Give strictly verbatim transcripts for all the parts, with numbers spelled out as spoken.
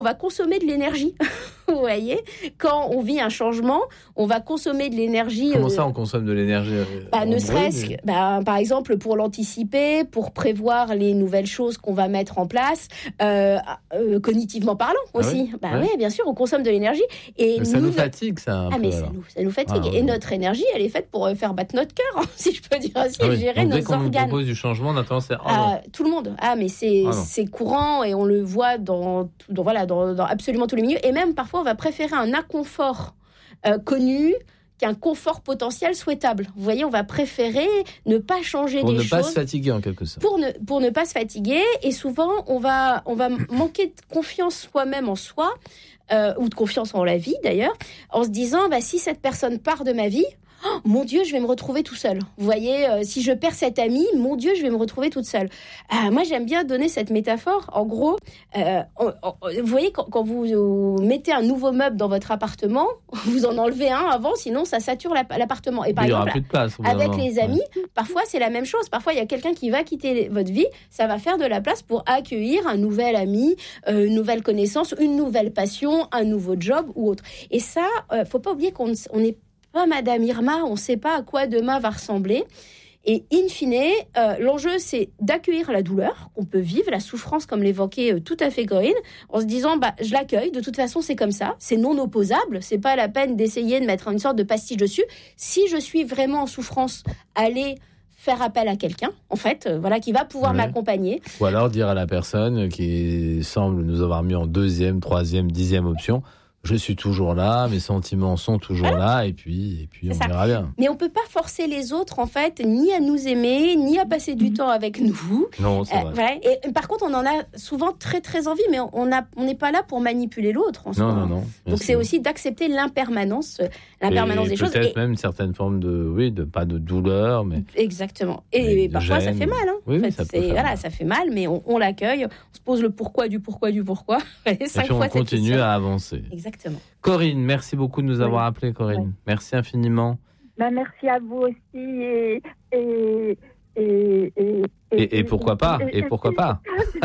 on va consommer de l'énergie. Vous voyez, quand on vit un changement, on va consommer de l'énergie. Comment euh, ça, on consomme de l'énergie euh, bah, Ne serait-ce que, bah, par exemple, pour l'anticiper, pour prévoir les nouvelles choses qu'on va mettre en place, euh, euh, cognitivement parlant aussi. Ah oui, bah, ouais. Oui, bien sûr, on consomme de l'énergie. Et ça nous, nous fatigue, ça. Un ah, peu, mais ça nous, ça nous fatigue. Ah, oui. Et notre énergie, elle est faite pour faire battre notre cœur, si je peux dire ainsi, ah, oui. gérer Donc, nos dès qu'on organes. nous propose du changement, on a tendance à... Oh, ah, tout le monde. Ah, mais c'est, ah, c'est courant et on le voit dans, dans, voilà, dans, dans absolument tous les milieux. Et même, parfois, on va préférer un inconfort euh, connu qu'un confort potentiel souhaitable. Vous voyez, on va préférer ne pas changer pour les choses. Pour ne pas se fatiguer, en quelque sorte. Pour ne, pour ne pas se fatiguer. Et souvent, on va, on va manquer de confiance soi-même en soi, euh, ou de confiance en la vie, d'ailleurs, en se disant, bah, si cette personne part de ma vie, oh, mon Dieu, je vais me retrouver tout seul. Vous voyez, euh, si je perds cet ami, mon Dieu, je vais me retrouver toute seule. Euh, moi, j'aime bien donner cette métaphore. En gros, euh, on, on, vous voyez, quand, quand vous, vous mettez un nouveau meuble dans votre appartement, vous en enlevez un avant, sinon ça sature l'appartement. Et par il y exemple, aura plus de place, avec les amis, ouais. parfois c'est la même chose. Parfois, il y a quelqu'un qui va quitter votre vie, ça va faire de la place pour accueillir un nouvel ami, euh, une nouvelle connaissance, une nouvelle passion, un nouveau job ou autre. Et ça, euh, faut pas oublier qu'on on est pas Madame Irma, on ne sait pas à quoi demain va ressembler. Et in fine, euh, l'enjeu, c'est d'accueillir la douleur qu'on peut vivre, la souffrance, comme l'évoquait euh, tout à fait Corinne, en se disant, bah, je l'accueille, de toute façon, c'est comme ça, c'est non opposable, c'est pas la peine d'essayer de mettre une sorte de pastiche dessus. Si je suis vraiment en souffrance, allez faire appel à quelqu'un, en fait, euh, voilà, qui va pouvoir ouais. m'accompagner. Ou alors dire à la personne qui semble nous avoir mis en deuxième, troisième, dixième option, je suis toujours là, mes sentiments sont toujours voilà. là, et puis, et puis on ça. verra bien. Mais on ne peut pas forcer les autres, en fait, ni à nous aimer, ni à passer du mmh. temps avec nous. Non, c'est euh, vrai. Voilà. Et par contre, on en a souvent très, très envie, mais on n'est on pas là pour manipuler l'autre. En non, soi. non, non. Donc, c'est aussi d'accepter l'impermanence, l'impermanence et des peut-être choses. Peut-être même une certaine forme de, oui, de, pas de douleur, mais... Exactement. Et parfois, gêne. ça fait mal. Hein. Oui, en fait, oui, ça peut faire voilà, mal. ça fait mal, mais on, on l'accueille, on se pose le pourquoi du pourquoi du pourquoi. Et cinq puis, on fois continue à avancer. Exactement. Corinne, merci beaucoup de nous avoir oui. appelés, Corinne. Oui. Merci infiniment. Ben, merci à vous aussi. Et, et, et, et, et, et pourquoi pas Et, et pourquoi pas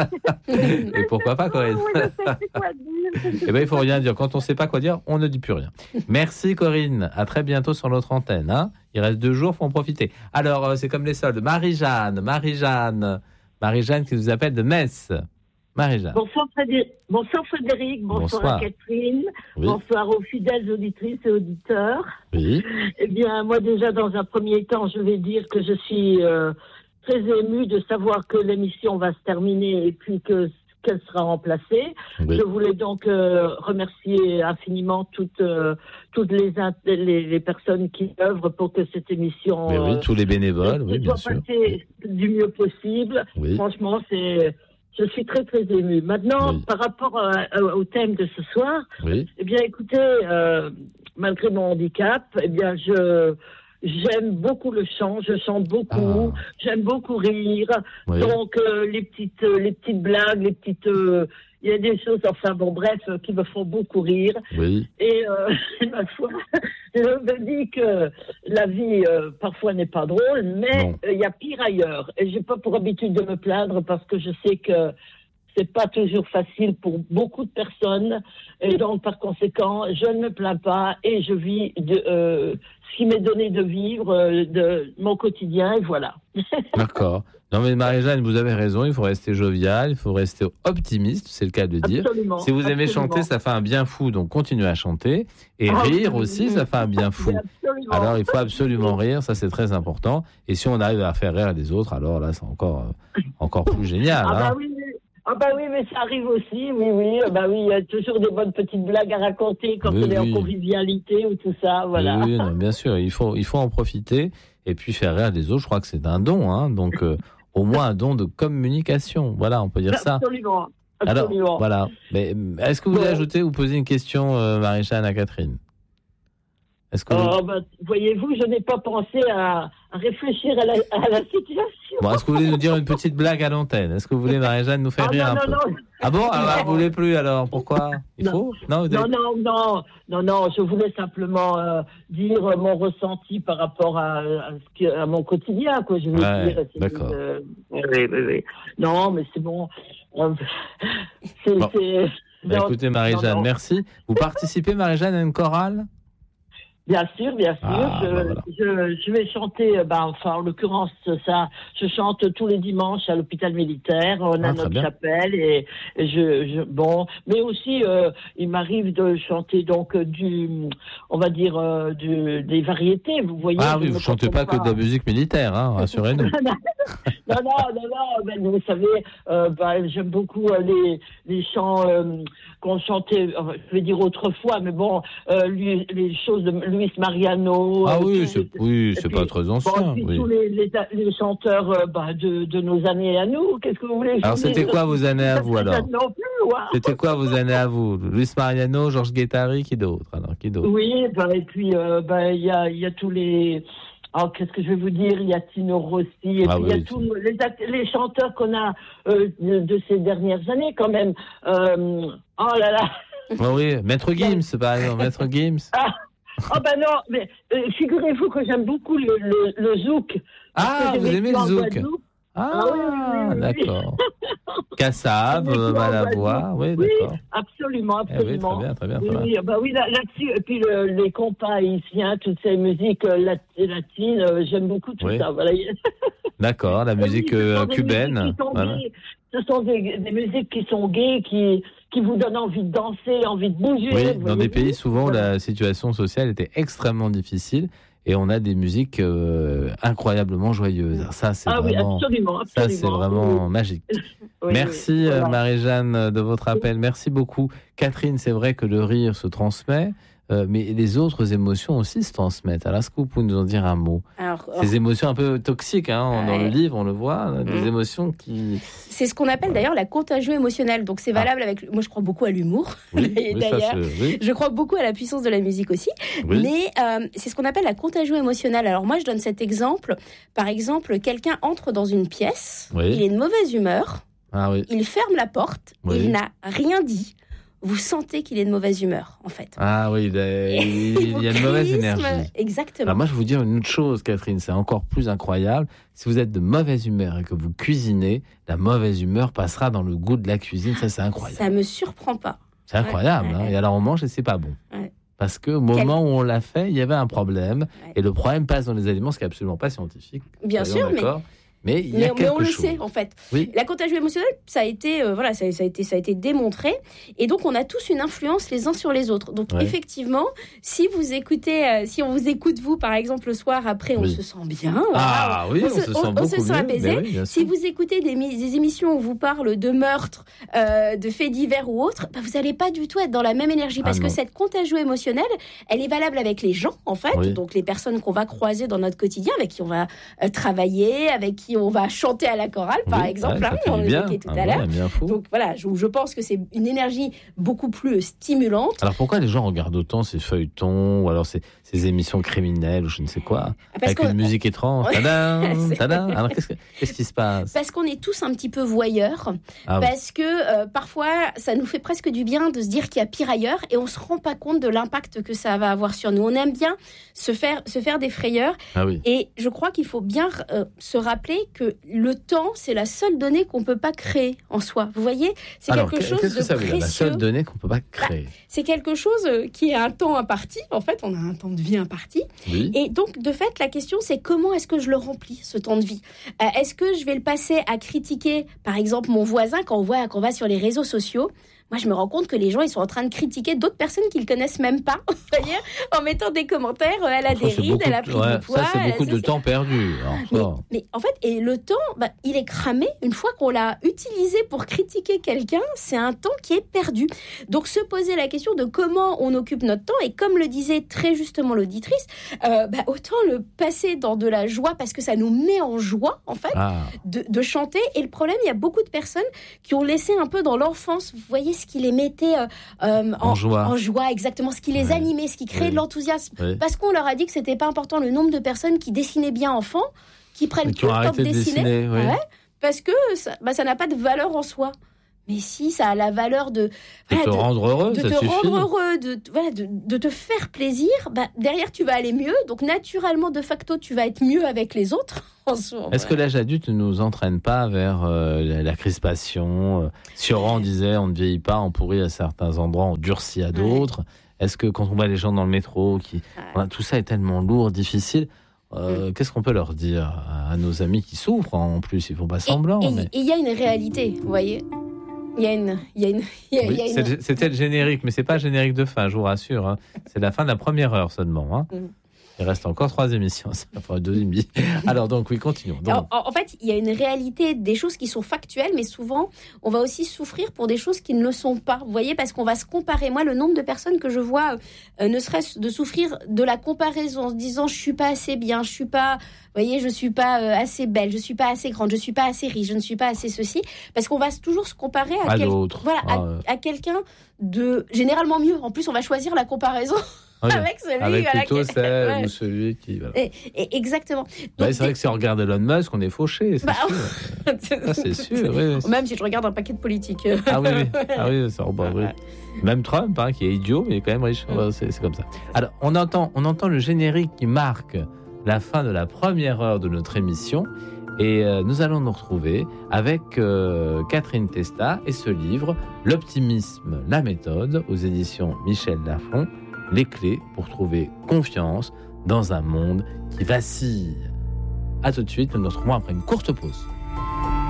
Et pourquoi pas, Corinne Eh bien, il faut rien dire. Quand on ne sait pas quoi dire, on ne dit plus rien. Merci, Corinne. À très bientôt sur notre antenne. Hein. Il reste deux jours, il faut en profiter. Alors, c'est comme les soldes. Marie-Jeanne, Marie-Jeanne, Marie-Jeanne qui nous appelle de Metz. Marie-Jeanne. Bonsoir Frédéric, bonsoir, Frédéric. Bonsoir, bonsoir. à Catherine, oui. bonsoir aux fidèles auditrices et auditeurs. Oui. Eh bien, moi déjà, dans un premier temps, je vais dire que je suis euh, très émue de savoir que l'émission va se terminer et puis que qu'elle sera remplacée. Oui. Je voulais donc euh, remercier infiniment toutes euh, toutes les, les les personnes qui œuvrent pour que cette émission Mais oui, euh, tous les bénévoles, oui, bien sûr, passer du mieux possible. Oui. Franchement, c'est Je suis très, très émue. Maintenant, oui. par rapport à, à, au thème de ce soir, oui. eh bien, écoutez, euh, malgré mon handicap, eh bien, je, j'aime beaucoup le chant, je chante beaucoup, ah. j'aime beaucoup rire. Oui. Donc, euh, les petites, euh, les petites blagues, les petites, euh, il y a des choses, enfin bon, bref, euh, qui me font beaucoup rire. Oui. Et, euh, ma foi, je me dis que la vie, euh, parfois, n'est pas drôle, mais il euh, y a pire ailleurs. Et j'ai pas pour habitude de me plaindre parce que je sais que c'est pas toujours facile pour beaucoup de personnes. Et donc, par conséquent, je ne me plains pas et je vis de euh, ce qui m'est donné de vivre, euh, de mon quotidien, et voilà. D'accord. Non mais Marie-Jeanne, vous avez raison, il faut rester jovial, il faut rester optimiste, c'est le cas de dire. Absolument, si vous aimez absolument. chanter, ça fait un bien fou, donc continuez à chanter. Et oh, rire oui, aussi, oui. ça fait un bien fou. Alors il faut absolument rire, ça c'est très important. Et si on arrive à faire rire les autres, alors là c'est encore, euh, encore plus génial. Ah hein. bah oui, mais... Ah bah oui, mais ça arrive aussi, oui, oui. Bah oui, il y a toujours des bonnes petites blagues à raconter quand oui, on est oui. en convivialité ou tout ça, voilà. Oui, oui non, bien sûr, il faut, il faut en profiter et puis faire rire les autres. Je crois que c'est un don, hein, donc euh, au moins un don de communication. Voilà, on peut dire ça. Absolument, absolument. Alors, voilà. Mais est-ce que vous voulez ouais. ajouter ou poser une question, euh, Marie-Jeanne, à Catherine? Est-ce que oh, vous... bah, voyez-vous, je n'ai pas pensé à, à réfléchir à la, à la situation. Bon, est-ce que vous voulez nous dire une petite blague à l'antenne? Est-ce que vous voulez, Marie-Jeanne, nous faire ah, rire non, un non, peu non. Ah bon? Alors, vous ne voulez plus, alors pourquoi? Il non. faut non, vous non, avez... non, non, non, non, je voulais simplement euh, dire mon ressenti par rapport à, à, ce que, à mon quotidien, quoi. Je veux ouais, dire. D'accord. Euh, oui, oui, oui. Non, mais c'est bon. Euh, c'est, bon. c'est... Bah, écoutez, Marie-Jeanne, non, non. merci. Vous participez, Marie-Jeanne, à une chorale ? Bien sûr, bien sûr. Ah, je, bah voilà. je, je vais chanter, bah, enfin, en l'occurrence, ça, je chante tous les dimanches à l'hôpital militaire. On a ah, notre chapelle et, et je, je, bon, mais aussi, euh, il m'arrive de chanter donc du, on va dire, euh, du, des variétés. Vous voyez. Ah oui, vous chantez pas, pas que de la musique militaire, hein, rassurez-nous. non, non, non, non, mais vous savez, euh, bah, j'aime beaucoup euh, les, les chants euh, qu'on chantait, euh, je vais dire autrefois, mais bon, euh, lui, les choses de Luis Mariano. Ah oui, c'est, oui, c'est pas très ancien. Bon, puis oui. tous les, les, les chanteurs euh, bah, de, de nos années à nous, qu'est-ce que vous voulez? Alors c'était quoi vos années à vous alors? Non plus, ouais. C'était quoi vos années à vous? Luis Mariano, Georges Guettari, qui d'autre alors? Qui d'autre? Oui, bah, et puis il euh, bah, y, a, y a tous les... Alors, qu'est-ce que je vais vous dire? Il y a Tino Rossi, et ah puis oui, il y a tous les, les chanteurs qu'on a euh, de, de ces dernières années, quand même. Euh, oh là là! Oh oui, Maître Gims, par exemple, Maître Gims. Ah, oh ben non, mais euh, figurez-vous que j'aime beaucoup le, le, le zouk. Ah, vous aimez le zouk? Ah, ah oui, oui, oui, d'accord. Cassave, Malavoie, oui, oui, d'accord. absolument, absolument. Eh oui, très bien, très bien. Très oui, bien. Bah oui, là, là-dessus, et puis le, les compas haïtiens, toutes ces musiques euh, lat- latines, euh, j'aime beaucoup tout oui. ça. Voilà. D'accord, la musique oui, euh, cubaine. Voilà. Ce sont des, des musiques qui sont gaies, qui, qui vous donnent envie de danser, envie de bouger. Oui, dans des pays, souvent, voilà. La situation sociale était extrêmement difficile. Et on a des musiques euh, incroyablement joyeuses. Ça, c'est ah vraiment, oui, absolument, absolument. Ça, c'est vraiment oui. magique. Oui, Merci, oui, voilà. Marie-Jeanne, de votre appel. Merci beaucoup. Catherine, c'est vrai que le rire se transmet, euh, mais les autres émotions aussi se transmettent. Alors, est-ce que vous pouvez nous en dire un mot? Alors, Ces oh. émotions un peu toxiques, hein, ouais. dans le livre, on le voit, mmh. des émotions qui... C'est ce qu'on appelle d'ailleurs la contagion émotionnelle. Donc, c'est valable ah. avec... Moi, je crois beaucoup à l'humour. Oui, d'ailleurs, ça, c'est... oui. je crois beaucoup à la puissance de la musique aussi. Oui. Mais euh, c'est ce qu'on appelle la contagion émotionnelle. Alors, moi, je donne cet exemple. Par exemple, quelqu'un entre dans une pièce, oui. il est de mauvaise humeur, ah, oui. il ferme la porte, oui. il n'a rien dit. Vous sentez qu'il est de mauvaise humeur, en fait. Ah oui, il, est, il, il y a une mauvaise énergie. Exactement. Alors moi, je vais vous dire une autre chose, Catherine, c'est encore plus incroyable. Si vous êtes de mauvaise humeur et que vous cuisinez, la mauvaise humeur passera dans le goût de la cuisine. Ça, c'est incroyable. Ça me surprend pas. C'est incroyable. Ouais, hein. ouais. Et alors, on mange et c'est pas bon. Ouais. Parce qu'au moment Quel... où on l'a fait, il y avait un problème. Ouais. Et le problème passe dans les aliments, ce qui n'est absolument pas scientifique. Bien sûr, mais... Mais, il y a mais, mais on chose. le sait en fait. Oui. La contagion émotionnelle, ça a été, euh, voilà, ça, ça a été, ça a été démontré. Et donc on a tous une influence les uns sur les autres. Donc ouais. effectivement, si vous écoutez, euh, si on vous écoute vous par exemple le soir après, on oui. se sent bien. Ah voilà. oui, on, on se, se sent on, beaucoup on se sent mieux. apaisé. Oui, si vous écoutez des, des émissions où vous parlent de meurtres, euh, de faits divers ou autres, bah, vous n'allez pas du tout être dans la même énergie parce ah, que cette contagion émotionnelle, elle est valable avec les gens en fait. Oui. Donc les personnes qu'on va croiser dans notre quotidien, avec qui on va euh, travailler, avec qui on va chanter à la chorale, par oui, exemple, ouais, hein, on l'évoquait tout ah, à l'heure. Ouais, donc voilà, je, je pense que c'est une énergie beaucoup plus stimulante. Alors pourquoi les gens regardent autant ces feuilletons ou alors ces, ces émissions criminelles ou je ne sais quoi, Parce avec une musique étrange? Tadam, tadam. Alors qu'est-ce, que, qu'est-ce qui se passe? Parce qu'on est tous un petit peu voyeurs, ah, parce oui. que euh, parfois ça nous fait presque du bien de se dire qu'il y a pire ailleurs et on ne se rend pas compte de l'impact que ça va avoir sur nous. On aime bien se faire, se faire des frayeurs ah, oui. et je crois qu'il faut bien euh, se rappeler que le temps, c'est la seule donnée qu'on ne peut pas créer en soi. Vous voyez, c'est Alors, quelque chose qu'est-ce que de ça précieux. Veut dire, la seule donnée qu'on ne peut pas créer. Bah, c'est quelque chose qui est un temps imparti. En fait, on a un temps de vie imparti. Oui. Et donc, de fait, la question, c'est comment est-ce que je le remplis, ce temps de vie ? euh, Est-ce que je vais le passer à critiquer, par exemple, mon voisin quand on, voit, quand on va sur les réseaux sociaux ? Moi, je me rends compte que les gens, ils sont en train de critiquer d'autres personnes qu'ils ne connaissent même pas, en mettant des commentaires, elle a des rides, elle a pris ouais, du poids. Ça, c'est beaucoup a... de temps perdu. Mais, mais en fait, et le temps, bah, il est cramé. Une fois qu'on l'a utilisé pour critiquer quelqu'un, c'est un temps qui est perdu. Donc, se poser la question de comment on occupe notre temps, et comme le disait très justement l'auditrice, euh, bah, autant le passer dans de la joie, parce que ça nous met en joie, en fait, ah. de, de chanter. Et le problème, il y a beaucoup de personnes qui ont laissé un peu dans l'enfance, vous voyez, ce qui les mettait euh, euh, en, en joie, en joie, exactement, ce qui les ouais. animait, ce qui créait ouais. de l'enthousiasme. Ouais. Parce qu'on leur a dit que c'était pas important le nombre de personnes qui dessinaient bien enfant, qui prennent qui tout le temps de dessiner, dessiner, oui. ouais, parce que ça, bah, ça n'a pas de valeur en soi. Mais si, ça a la valeur de... De voilà, te de, rendre heureux, de ça te suffit. rendre heureux, de, voilà, de, de te faire plaisir. Bah, derrière, tu vas aller mieux. Donc, naturellement, de facto, tu vas être mieux avec les autres. Est-ce voilà. que l'âge adulte ne nous entraîne pas vers euh, la, la crispation? Sioran disait, on ne vieillit pas, on pourrit à certains endroits, on durcit à d'autres. Ouais. Est-ce que quand on voit les gens dans le métro, qui, ouais. voilà, tout ça est tellement lourd, difficile, euh, mmh. qu'est-ce qu'on peut leur dire à, à nos amis qui souffrent? En plus, ils ne font pas semblant. Et il mais... y a une réalité, vous voyez. Il y a une, il y a une, il y a, oui, il y a une... C'était le générique, mais c'est pas le générique de fin, je vous rassure. Hein. C'est la fin de la première heure seulement. Hein. Mmh. Il reste encore trois émissions, enfin deux et demi. Alors donc oui, continuons. Donc. Alors, en fait, il y a une réalité des choses qui sont factuelles, mais souvent, on va aussi souffrir pour des choses qui ne le sont pas. Vous voyez, parce qu'on va se comparer. Moi, le nombre de personnes que je vois, euh, ne serait-ce de souffrir de la comparaison, en se disant, je suis pas assez bien, je suis pas, vous voyez, je suis pas euh, assez belle, je suis pas assez grande, je suis pas assez riche, je ne suis pas assez ceci, parce qu'on va toujours se comparer à, à quel... l'autre. Voilà, ah, à, ouais. à quelqu'un de généralement mieux. En plus, on va choisir la comparaison. Oui, avec celui, avec voilà, plutôt qui... celle ouais. ou celui qui... Voilà. Et, et exactement. Donc, bah, c'est vrai que si on regarde Elon Musk, on est fauché, c'est bah, sûr. Ah, c'est sûr, oui. Même si je regarde un paquet de politiques. Ah oui, oui. Ah, oui, ça, bah, oui. Même Trump, hein, qui est idiot, mais il est quand même riche. Ouais, c'est, c'est comme ça. Alors, on entend, on entend le générique qui marque la fin de la première heure de notre émission. Et euh, nous allons nous retrouver avec euh, Catherine Testa et ce livre, L'optimisme, la méthode, aux éditions Michel Lafon. Les clés pour trouver confiance dans un monde qui vacille. À tout de suite, nous nous retrouvons après une courte pause.